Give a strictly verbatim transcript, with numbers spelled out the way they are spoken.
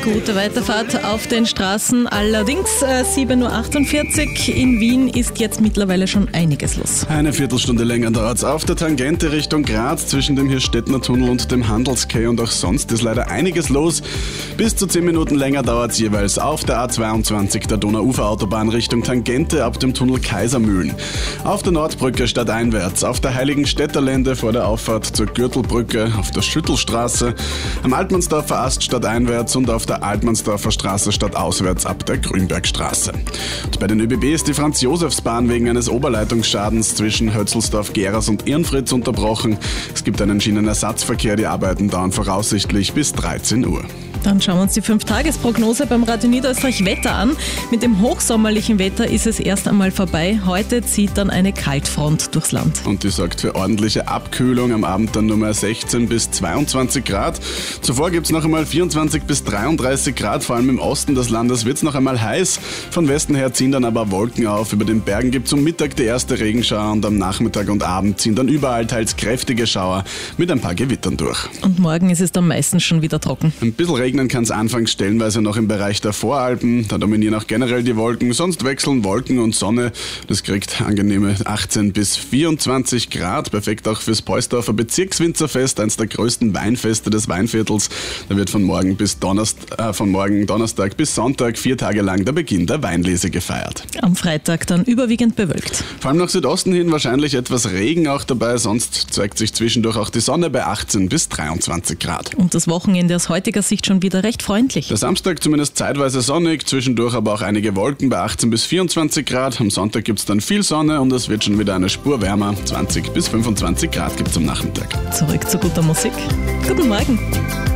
Gute Weiterfahrt auf den Straßen. Allerdings äh, sieben Uhr achtundvierzig. In Wien ist jetzt mittlerweile schon einiges los. Eine Viertelstunde länger dauert's auf der Tangente Richtung Graz zwischen dem Hirstettner Tunnel und dem Handelsquai, und auch sonst ist leider einiges los. Bis zu zehn Minuten länger dauert's jeweils auf der A zweiundzwanzig, der Donauuferautobahn Richtung Tangente ab dem Tunnel Kaisermühlen. Auf der Nordbrücke stadteinwärts, auf der Heiligenstädterlände vor der Auffahrt zur Gürtelbrücke, auf der Schüttelstraße, am Altmannsdorfer Ast stadteinwärts und auf der Altmannsdorfer Straße stadtauswärts ab der Grünbergstraße. Und bei den ÖBB ist die Franz-Josefs-Bahn wegen eines Oberleitungsschadens zwischen Hötzelsdorf, Geras und Irnfritz unterbrochen. Es gibt einen Schienenersatzverkehr, die Arbeiten dauern voraussichtlich bis dreizehn Uhr. Dann schauen wir uns die fünf-Tages-Prognose beim Radio Niederösterreich Wetter an. Mit dem hochsommerlichen Wetter ist es erst einmal vorbei. Heute zieht dann eine Kaltfront durchs Land. Und die sorgt für ordentliche Abkühlung. Am Abend dann nur mal sechzehn bis zweiundzwanzig Grad. Zuvor gibt es noch einmal vierundzwanzig bis dreiunddreißig Grad. Vor allem im Osten des Landes wird es noch einmal heiß. Von Westen her ziehen dann aber Wolken auf. Über den Bergen gibt es um Mittag die erste Regenschauer und am Nachmittag und Abend ziehen dann überall teils kräftige Schauer mit ein paar Gewittern durch. Und morgen ist es dann meistens schon wieder trocken. Ein bisschen Regnen kann es anfangs stellenweise noch im Bereich der Voralpen. Da dominieren auch generell die Wolken. Sonst wechseln Wolken und Sonne. Das kriegt angenehme achtzehn bis vierundzwanzig Grad. Perfekt auch fürs Poisdorfer Bezirkswinzerfest, eines der größten Weinfeste des Weinviertels. Da wird von morgen bis Donnerstag, äh, von morgen Donnerstag bis Sonntag vier Tage lang der Beginn der Weinlese gefeiert. Am Freitag dann überwiegend bewölkt. Vor allem nach Südosten hin wahrscheinlich etwas Regen auch dabei. Sonst zeigt sich zwischendurch auch die Sonne bei achtzehn bis dreiundzwanzig Grad. Und das Wochenende aus heutiger Sicht schon wieder recht freundlich. Der Samstag zumindest zeitweise sonnig, zwischendurch aber auch einige Wolken bei achtzehn bis vierundzwanzig Grad. Am Sonntag gibt es dann viel Sonne und es wird schon wieder eine Spur wärmer. zwanzig bis fünfundzwanzig Grad gibt es am Nachmittag. Zurück zu guter Musik. Guten Morgen.